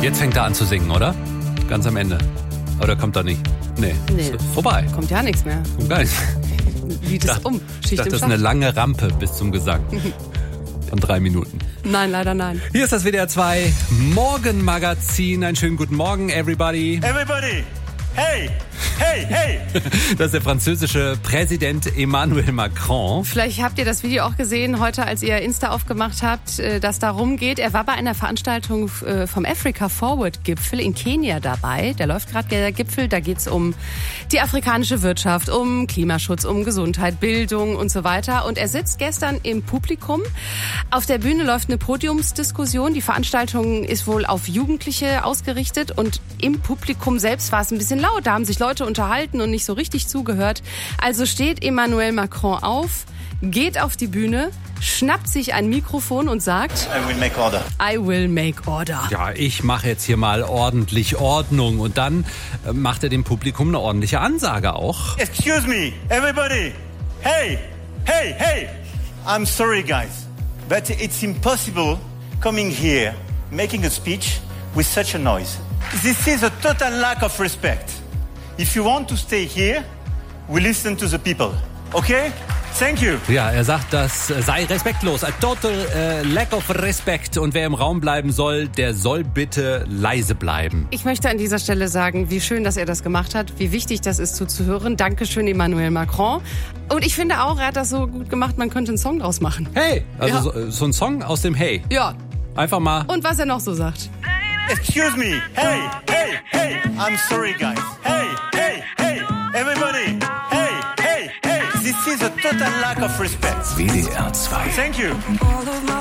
Jetzt fängt er an zu singen, oder? Ganz am Ende. Oder kommt er nicht? Nee. Ist vorbei. Kommt ja nichts mehr. Kommt gar nichts. Lied ist um. Ich dachte, das ist eine lange Rampe bis zum Gesang. Von 3 Minuten. Nein, leider nein. Hier ist das WDR 2 Morgenmagazin. Einen schönen guten Morgen, everybody. Everybody, hey, hey, hey. Das ist der französische Präsident Emmanuel Macron. Vielleicht habt ihr das Video auch gesehen heute, als ihr Insta aufgemacht habt, dass darum geht. Er war bei einer Veranstaltung vom Africa Forward Gipfel in Kenia dabei. Da läuft gerade der Gipfel. Da geht es um die afrikanische Wirtschaft, um Klimaschutz, um Gesundheit, Bildung und so weiter. Und er sitzt gestern im Publikum. Auf der Bühne läuft eine Podiumsdiskussion. Die Veranstaltung ist wohl auf Jugendliche ausgerichtet. Und im Publikum selbst war es ein bisschen laut. Da haben sich Leute unterhalten und nicht so richtig zugehört. Also steht Emmanuel Macron auf, geht auf die Bühne, schnappt sich ein Mikrofon und sagt: I will make order. I will make order. Ja, ich mache jetzt hier mal ordentlich Ordnung. Und dann macht er dem Publikum eine ordentliche Ansage auch. Excuse me, everybody. Hey, hey, hey. I'm sorry, guys, but it's impossible coming here, making a speech with such a noise. This is a total lack of respect. If you want to stay here, we listen to the people. Okay? Thank you. Ja, er sagt, das sei respektlos. A total lack of respect. Und wer im Raum bleiben soll, der soll bitte leise bleiben. Ich möchte an dieser Stelle sagen, wie schön, dass er das gemacht hat, wie wichtig das ist zuzuhören. Dankeschön, Emmanuel Macron. Und ich finde auch, er hat das so gut gemacht, man könnte einen Song draus machen. Hey, also Ja. so ein Song aus dem Hey. Ja. Einfach mal. Und was er noch so sagt. Excuse me. Hey, hey, hey. I'm sorry, guys. Hey, hey, hey. Everybody. Hey, hey, hey. This is a total lack of respect. WDR 2. Thank you.